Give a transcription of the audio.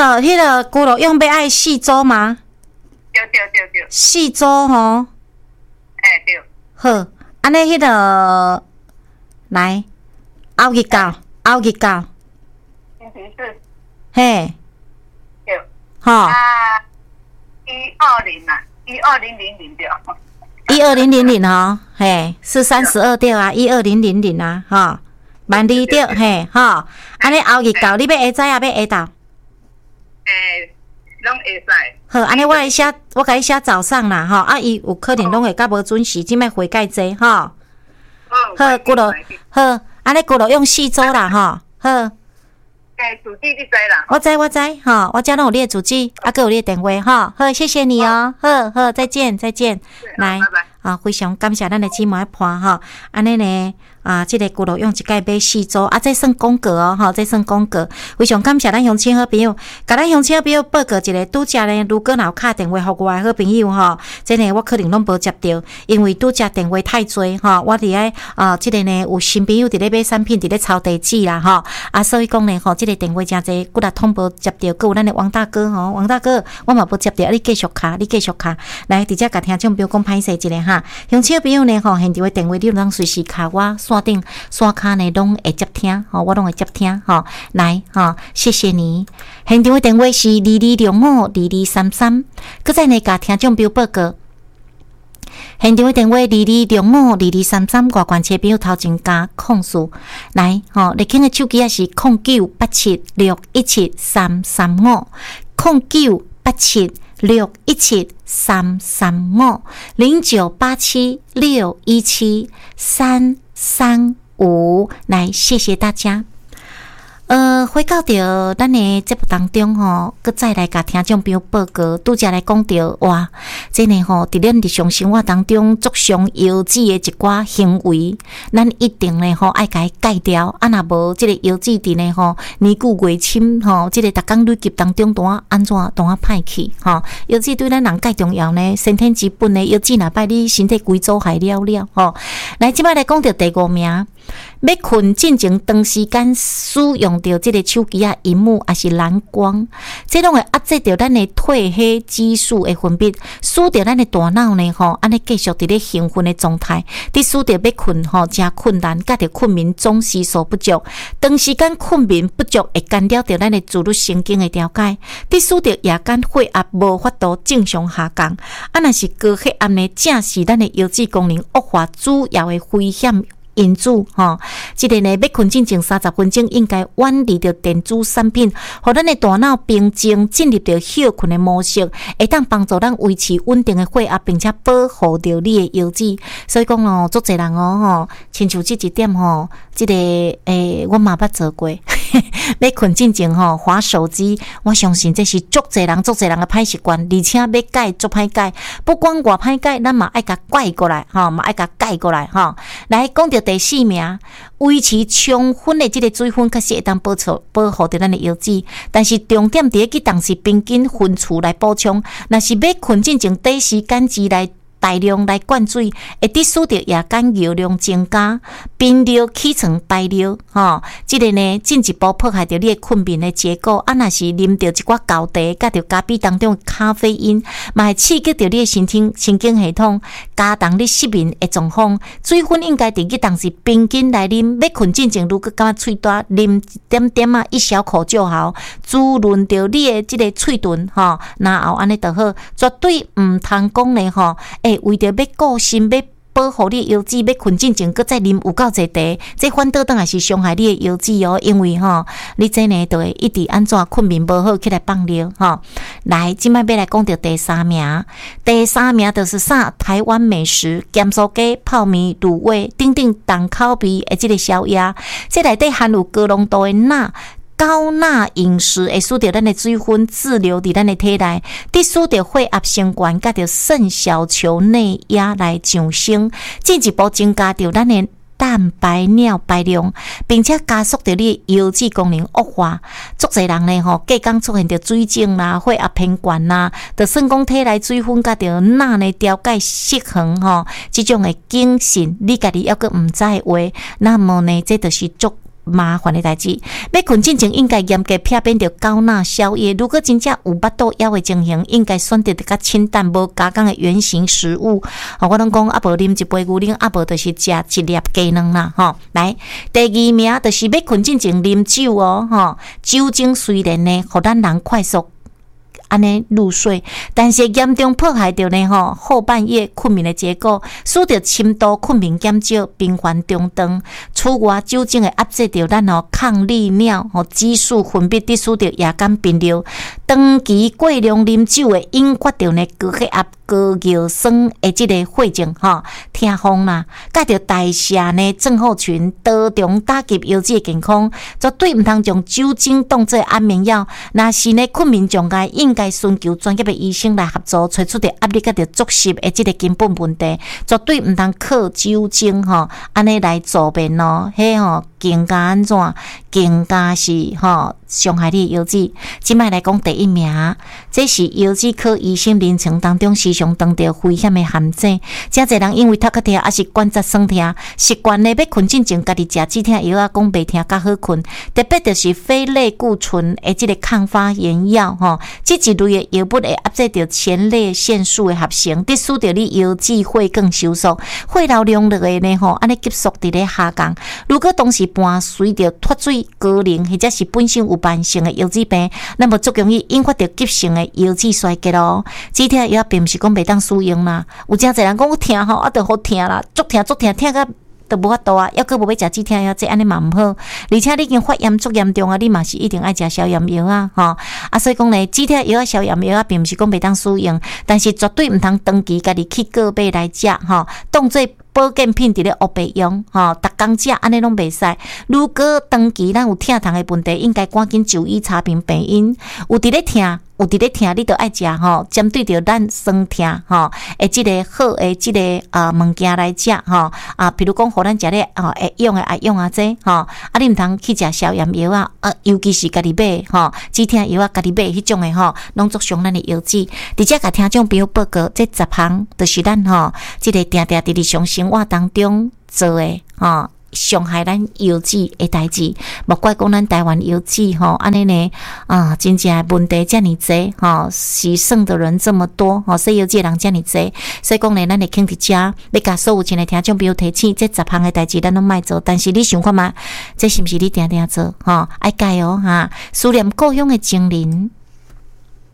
迄个骨肉用要爱四组吗？ 对， 四组吼。 对。 好，安尼迄个来后日到。 星期四。 嘿。 对。 吼。 120啦，12000对。 12000吼，嘿，是32对啊，12000啊，吼，万里对，嘿，吼，安尼后日到，你要下载啊，要下到？ 拢会使。 好，安尼我甲你写早上啦，吼，啊，伊有可能拢会较无准时，即摆回介济，吼。好，骨头，好，安尼骨头用4组啦，吼，好。 主机你知啦？ 我知，吼，我遮拢有你的主机，啊，佮有你的电话，吼，好，谢谢你哦，好，再见，来，啊，非常感谢咱的姊妹伴吼，安尼呢。即个骨头用一届买4组，这算广告哦，吼，这算广告。非常感谢咱乡亲好朋友，甲咱乡亲好朋友报告一个，拄则呢，如果若有敲电话互我的好朋友吼，这呢我可能拢无接到，因为拄则电话太多吼，我伫咧即个呢有新朋友伫咧买产品，伫咧抄地址啦吼，所以讲呢吼，即个电话诚济，几若通无接到，佮有咱的王大哥吼，王大哥，我嘛无接到，你继续敲，来，直接甲听众朋友讲歹势一下哈，乡亲朋友呢吼，现场的电话你通随时敲我。线顶线卡呢拢会接听，我拢会接听，来，谢谢你。现场的电话是22052233，搁再呢甲听众朋友报告。现场的电话22052233，外关车朋友头前加控诉，来，你听的手机也是0987617335，0987617335，来，谢谢大家。回到着咱的节目当中吼，搁再来甲听众朋友报告，拄则来讲着哇，真诶吼，伫咱日常生活当中足常腰子的一寡行为，咱一定咧吼爱甲伊戒掉，若无即个腰子伫咧吼年久月深吼，即个逐工累积当中怎安怎歹去吼？腰子对咱人介重要呢，先天之本的腰子若歹你身体规组害了吼。来，即摆来讲着第5名。要困进前长时间使用到这个手机啊、荧幕还是蓝光，这拢会压制到咱的褪黑激素的分泌，使到咱的大脑呢安尼继续伫咧兴奋的状态，伫使到要困真困难，甲着困眠总是所不足。长时间困眠不足会干扰到咱的自律神经的调节，伫使到夜间血压无法度正常下降。若是高血压呢，正是咱的腰子功能恶化主要的危险因子即个呢，要困进前30分钟，应该远离着电子产品，互咱的大脑平静，进入着休困的模式，会当帮助咱维持稳定的血压，并且保护着你的腰子。所以讲足侪人亲像这一点这个我嘛捌做过。要困进前滑手机，我相信这是足侪人的歹习惯，而且要改足歹改，不管偌歹改，咱嘛爱甲改过来嘛爱甲改过来来讲到第4名，维持充分的这个水分，确实会当保护着咱的腰子，但是重点伫咧去当时平均分次来补充，若是要困进前短时间之内大量来灌水，会致使着夜间尿量增加，频尿起床排尿这个呢进一步破坏着你的困眠的结果。若是啉着一寡高茶，甲着咖啡当中的咖啡因，嘛会刺激着你的神经系统，加重你失眠的状况。水分应该伫去当时平均来啉，要困进前如果感觉喙大，啉一点点1小口就好，滋润着你的这个喙唇然后安尼就好，绝对唔通讲呢为着要顾心要保护你的腰子，要困进前，搁再啉有够侪茶，这反倒当然是伤害你的腰子因为你这呢就会一直安怎困眠无好起来放尿来，即摆要来讲到第3名，第3名就是啥？台湾美食咸酥鸡、泡面、卤味等等重口味的这个宵夜，这内底含有高浓度的钠。高钠饮食会使到咱的水分滞留伫咱的体内，致使到血压升悬，甲着肾小球内压来上升，进一步增加着咱的蛋白尿排量，并且加速着你腰子功能恶化。足侪人呢隔工出现着水肿啦、血压偏悬啦，就算讲体内水分甲着钠呢调节失衡这种的警讯，你家己抑阁毋知的话，那么呢这就是足麻烦的代志。要困之前应该严格避免着高钠宵夜。如果真正有巴肚枵的情形，应该选择较清淡无加工的原型食物。我拢讲啊，无啉一杯牛奶，啊无就是食一粒鸡卵啦。来，第二名就是要困之前啉酒哦。酒精虽然呢，互咱人快速安尼入睡，但是严重破坏着呢后半夜困眠的结果，使得深度困眠减少，频繁中断。此外，酒精会压制着咱抗利尿激素分泌，致使着夜间频尿。长期过量啉酒会引发着呢高血压、高尿酸的这个血症痛风啦，甲着代谢呢症候群，多重打击腰子的健康。绝对唔通将酒精当作安眠药，若是呢困眠障碍，应该寻求专业的医生来合作，找出着压力甲着作息的这个根本问题。绝对唔通靠酒精安尼来助眠咯，迄更加安怎？更加是伤害你的腰子。即摆来讲第一名，这是腰子科医生临床当中时常遇到危险的陷阱。真侪人因为头壳痛，还是关节酸痛，习惯呢要困之前，家己食止痛药讲袂痛较好困。特别就是非类固醇的这个抗发炎药这一类的药物会压制着前列腺素的合成，致使着你腰子血更收缩，血流量落的呢安尼急速伫咧下降。如果同时伴随着脱水、高龄或者是本身有慢性的腰子病，那么足容易引发着急性的腰子衰竭咯。止痛药并不是讲袂当使用啦，有真侪人讲我痛啊就好痛啦，足痛甲都无法度啊，抑佫无要食止痛药，这安尼嘛毋好。而且你已经发炎足严重啊，你嘛是一定爱食消炎药啊，所以讲呢，止痛药消炎药并不是讲袂当使用，但是绝对毋通长期家己去个买来食当做保健品伫咧乌白用逐工食安尼拢袂使。如果长期咱有疼痛的问题，应该赶紧就医查明病因。有伫咧痛，你就爱食针对着咱酸痛即个好的即个物件来食比如讲互咱食咧会用的爱用这你毋通去食消炎药尤其是家己买止痛药家己买迄种的拢足伤咱的腰子。伫遮甲听众朋友报告，这10项就是咱即个定伫日常生活当中做的伤害咱腰子的代志。莫怪讲咱台湾腰子安尼呢真正问题这么多洗肾的人这么多洗腰子的人这么多，所以讲呢，咱会肯伫遮要甲所有亲的听众朋友提醒，这10项的代志咱拢莫做。但是你想看嘛，这是不是你定做爱改思念故乡的情人。